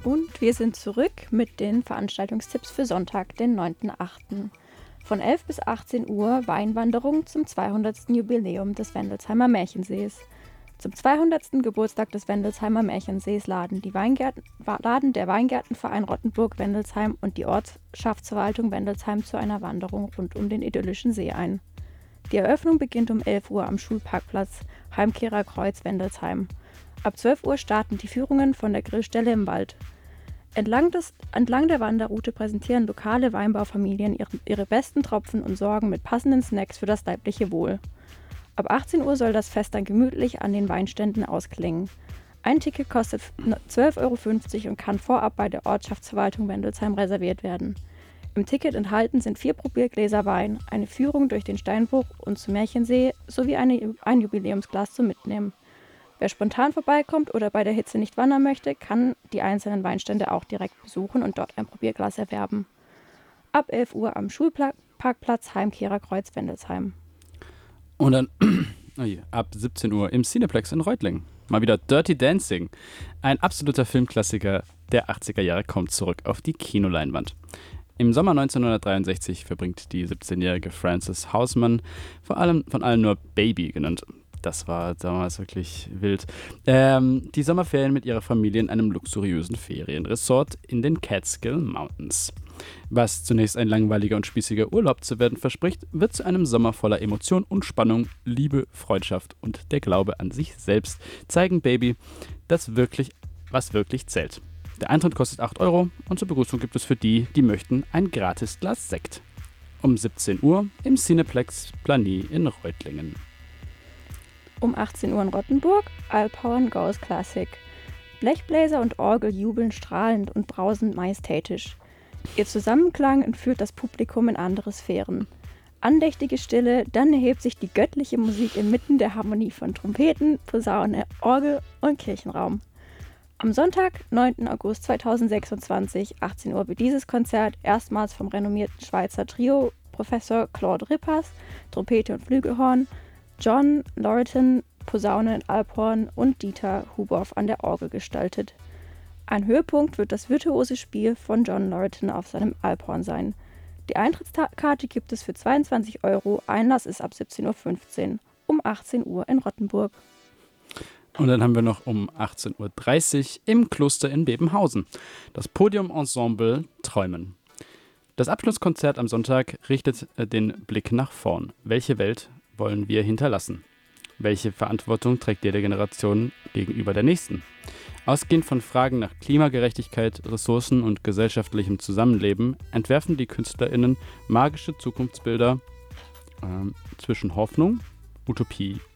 Und wir sind zurück mit den Veranstaltungstipps für Sonntag, den 9.8. Von 11 bis 18 Uhr Weinwanderung zum 200. Jubiläum des Wendelsheimer Märchensees. Zum 200. Geburtstag des Wendelsheimer Märchensees laden der Weingärtenverein Rottenburg-Wendelsheim und die Ortschaftsverwaltung Wendelsheim zu einer Wanderung rund um den idyllischen See ein. Die Eröffnung beginnt um 11 Uhr am Schulparkplatz Heimkehrer Kreuz Wendelsheim. Ab 12 Uhr starten die Führungen von der Grillstelle im Wald. Entlang der Wanderroute präsentieren lokale Weinbaufamilien ihre besten Tropfen und sorgen mit passenden Snacks für das leibliche Wohl. Ab 18 Uhr soll das Fest dann gemütlich an den Weinständen ausklingen. Ein Ticket kostet 12,50 € und kann vorab bei der Ortschaftsverwaltung Wendelsheim reserviert werden. Im Ticket enthalten sind 4 Probiergläser Wein, eine Führung durch den Steinbruch und zum Märchensee sowie ein Jubiläumsglas zum Mitnehmen. Wer spontan vorbeikommt oder bei der Hitze nicht wandern möchte, kann die einzelnen Weinstände auch direkt besuchen und dort ein Probierglas erwerben. Ab 11 Uhr am Schulparkplatz Heimkehrer Kreuz Wendelsheim. Und dann ab 17 Uhr im Cineplex in Reutlingen. Mal wieder Dirty Dancing. Ein absoluter Filmklassiker der 80er Jahre kommt zurück auf die Kinoleinwand. Im Sommer 1963 verbringt die 17-jährige Frances Houseman von allen nur Baby genannt. Das war damals wirklich wild. Die Sommerferien mit ihrer Familie in einem luxuriösen Ferienresort in den Catskill Mountains. Was zunächst ein langweiliger und spießiger Urlaub zu werden verspricht, wird zu einem Sommer voller Emotion und Spannung, Liebe, Freundschaft und der Glaube an sich selbst zeigen Baby, was wirklich zählt. Der Eintritt kostet 8 € und zur Begrüßung gibt es für die möchten, ein gratis Glas Sekt. Um 17 Uhr im Cineplex Planie in Reutlingen. Um 18 Uhr in Rottenburg, Alphorn Goes Classic. Blechbläser und Orgel jubeln strahlend und brausend majestätisch. Ihr Zusammenklang entführt das Publikum in andere Sphären. Andächtige Stille, dann erhebt sich die göttliche Musik inmitten der Harmonie von Trompeten, Posaune, Orgel und Kirchenraum. Am Sonntag, 9. August 2026, 18 Uhr wird dieses Konzert erstmals vom renommierten Schweizer Trio Professor Claude Rippers, Trompete und Flügelhorn, John Lorton, Posaune und Alphorn und Dieter Huboff an der Orgel gestaltet. Ein Höhepunkt wird das virtuose Spiel von John Lorton auf seinem Alphorn sein. Die Eintrittskarte gibt es für 22 €, Einlass ist ab 17:15 Uhr, um 18 Uhr in Rottenburg. Und dann haben wir noch um 18:30 Uhr im Kloster in Bebenhausen das Podium-Ensemble Träumen. Das Abschlusskonzert am Sonntag richtet den Blick nach vorn. Welche Welt wollen wir hinterlassen? Welche Verantwortung trägt jede Generation gegenüber der nächsten? Ausgehend von Fragen nach Klimagerechtigkeit, Ressourcen und gesellschaftlichem Zusammenleben entwerfen die KünstlerInnen magische Zukunftsbilder zwischen Hoffnung, Utopie